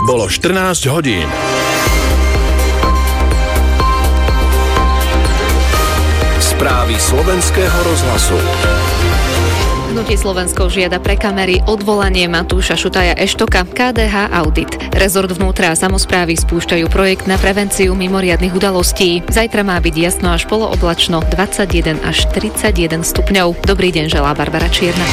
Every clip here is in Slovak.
Bolo 14 hodín. Správy slovenského rozhlasu. Hnutie Slovensko žiada pre kamery odvolanie Matúša Šutaja Eštoka, KDH Audit. Rezort vnútra a samosprávy spúšťajú projekt na prevenciu mimoriadnych udalostí. Zajtra má byť jasno až polooblačno, 21 až 31 stupňov. Dobrý deň, želá Barbara Čierna.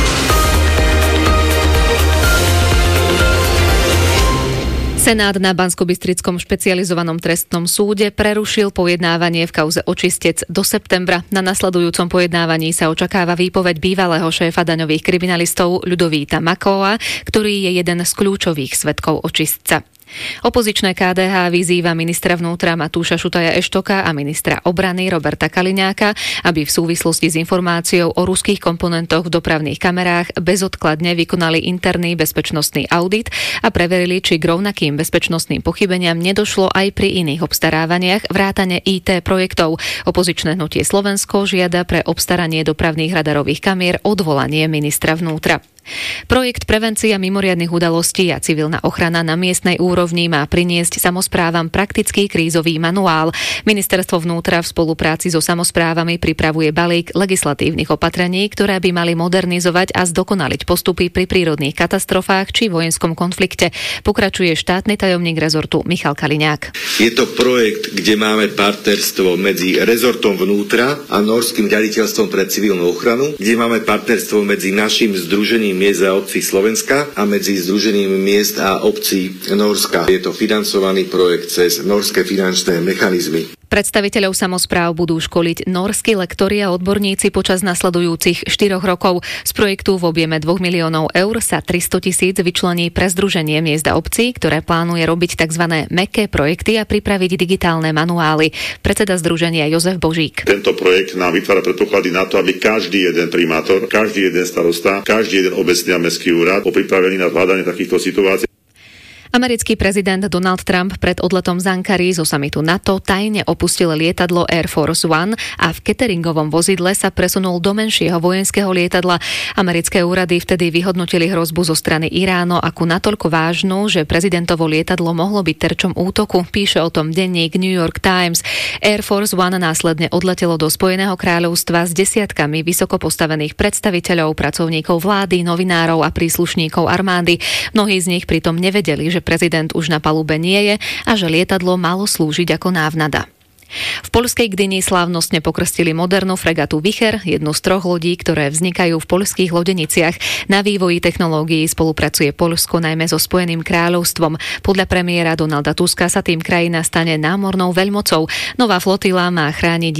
Senát na Banskobystrickom špecializovanom trestnom súde prerušil pojednávanie v kauze Očistec do septembra. Na nasledujúcom pojednávaní sa očakáva výpoveď bývalého šéfa daňových kriminalistov Ľudovíta Makóa, ktorý je jeden z kľúčových svedkov očistca. Opozičné KDH vyzýva ministra vnútra Matúša Šutaja Eštoka a ministra obrany Roberta Kaliňáka, aby v súvislosti s informáciou o ruských komponentoch v dopravných kamerách bezodkladne vykonali interný bezpečnostný audit a preverili, či k rovnakým bezpečnostným pochybeniam nedošlo aj pri iných obstarávaniach vrátane IT projektov. Opozičné hnutie Slovensko žiada pre obstaranie dopravných radarových kamier odvolanie ministra vnútra. Projekt Prevencia mimoriadnych udalostí a civilná ochrana na miestnej úrovni má priniesť samosprávam praktický krízový manuál. Ministerstvo vnútra v spolupráci so samosprávami pripravuje balík legislatívnych opatrení, ktoré by mali modernizovať a zdokonaliť postupy pri prírodných katastrofách či vojenskom konflikte. Pokračuje štátny tajomník rezortu Michal Kaliňák. Je to projekt, kde máme partnerstvo medzi rezortom vnútra a Norským riaditeľstvom pre civilnú ochranu, kde máme partnerstvo medzi naším združením miest a obcí Slovenska a medzi Združením miest a obcí Nórska. Je to financovaný projekt cez norské finančné mechanizmy. Predstaviteľov samospráv budú školiť norskí lektori a odborníci počas nasledujúcich 4 rokov. Z projektu v objeme 2 miliónov eur sa 300 000 vyčlení pre Združenie miest a obcí, ktoré plánuje robiť tzv. Mäkké projekty a pripraviť digitálne manuály. Predseda združenia Jozef Božík. Tento projekt nám vytvára predpoklady na to, aby každý jeden primátor, každý jeden starosta, každý jeden obecný a mestský úrad bol pripravený na zvládanie takýchto situácií. Americký prezident Donald Trump pred odletom z Ankary zo samitu NATO tajne opustil lietadlo Air Force One a v cateringovom vozidle sa presunul do menšieho vojenského lietadla. Americké úrady vtedy vyhodnotili hrozbu zo strany Iránu ako natoľko vážnu, že prezidentovo lietadlo mohlo byť terčom útoku, píše o tom denník New York Times. Air Force One následne odletelo do Spojeného kráľovstva s desiatkami vysoko postavených predstaviteľov, pracovníkov vlády, novinárov a príslušníkov armády. Mnohí z nich pritom nevedeli, že prezident už na palube nie je a že lietadlo malo slúžiť ako návnada. V poľskej Gdyni slávnostne pokrstili modernú fregatu Wicher, jednu z 3 lodí, ktoré vznikajú v poľských lodeniciach. Na vývoji technológií spolupracuje Poľsko najmä so Spojeným kráľovstvom. Podľa premiéra Donalda Tuska sa tým krajina stane námornou veľmocou. Nová flotila má chrániť